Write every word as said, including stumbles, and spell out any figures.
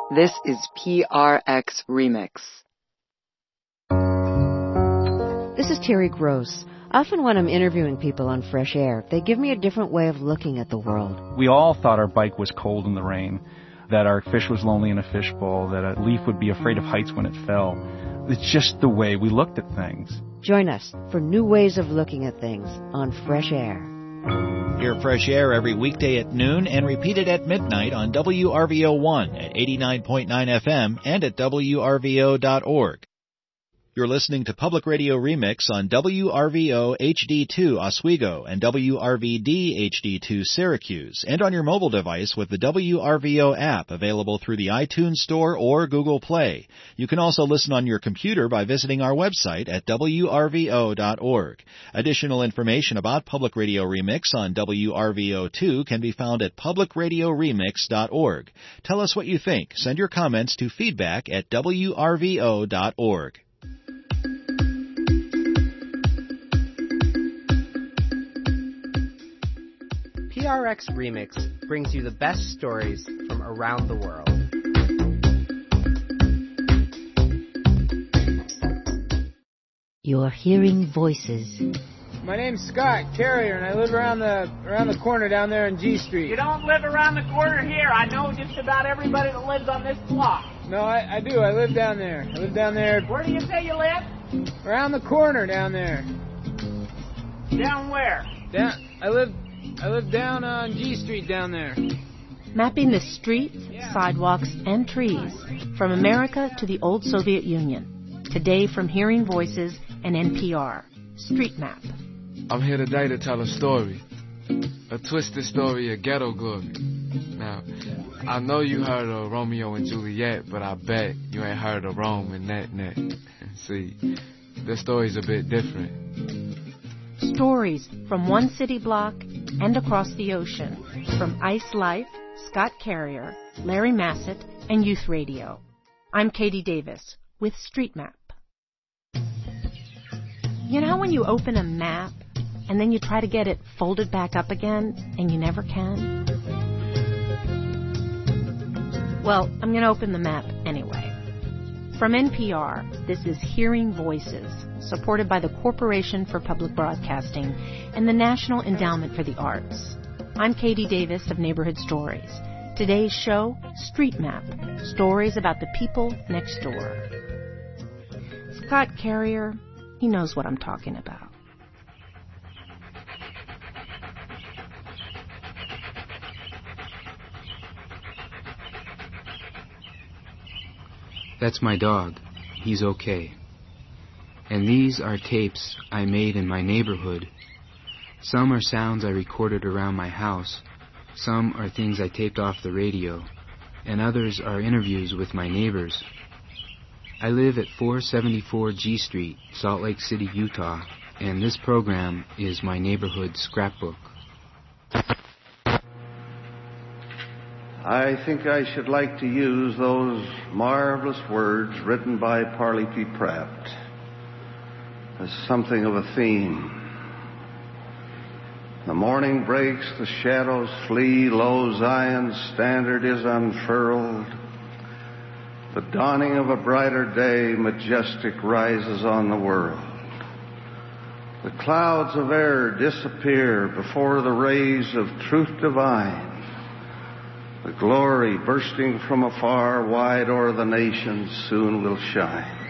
This is P R X Remix. This is Terry Gross. Often when I'm interviewing people on Fresh Air, they give me a different way of looking at the world. We all thought our bike was cold in the rain, that our fish was lonely in a fishbowl, that a leaf would be afraid of heights when it fell. It's just the way we looked at things. Join us for new ways of looking at things on Fresh Air. Hear Fresh Air every weekday at noon and repeated at midnight on W R V O one at eighty-nine point nine F M and at W R V O dot org. You're listening to Public Radio Remix on W R V O H D two Oswego and W R V D H D two Syracuse, and on your mobile device with the W R V O app available through the iTunes Store or Google Play. You can also listen on your computer by visiting our website at W R V O dot org. Additional information about Public Radio Remix on W R V O two can be found at public radio remix dot org. Tell us what you think. Send your comments to feedback at W R V O dot org. P R X Remix brings you the best stories from around the world. You're hearing voices. My name's Scott Carrier, and I live around the around the corner down there on G Street. You don't live around the corner here. I know just about everybody that lives on this block. No, I, I do. I live down there. I live down there. Where do you say you live? Around the corner down there. Down where? Down. I live. I live down on G Street down there. Mapping the streets, yeah. sidewalks, and trees from America to the old Soviet Union. Today from Hearing Voices and N P R. Street Map. I'm here today to tell a story. A twisted story of ghetto glory. Now, I know you heard of Romeo and Juliet, but I bet you ain't heard of Rome and Net Net. See, this story's a bit different. Stories from one city block and across the ocean. From Ice Life, Scott Carrier, Larry Massett, and Youth Radio. I'm Katie Davis with Street Map. You know when you open a map and then you try to get it folded back up again and you never can? Well, I'm going to open the map anyway. From N P R, this is Hearing Voices, supported by the Corporation for Public Broadcasting and the National Endowment for the Arts. I'm Katie Davis of Neighborhood Stories. Today's show, Street Map, stories about the people next door. Scott Carrier, he knows what I'm talking about. That's my dog. He's okay. And these are tapes I made in my neighborhood. Some are sounds I recorded around my house. Some are things I taped off the radio. And others are interviews with my neighbors. I live at four seventy-four G Street, Salt Lake City, Utah, and this program is my neighborhood scrapbook. I think I should like to use those marvelous words written by Parley P. Pratt as something of a theme. The morning breaks, the shadows flee, lo, Zion's standard is unfurled. The dawning of a brighter day, majestic, rises on the world. The clouds of error disappear before the rays of truth divine. The glory bursting from afar, wide o'er the nations, soon will shine.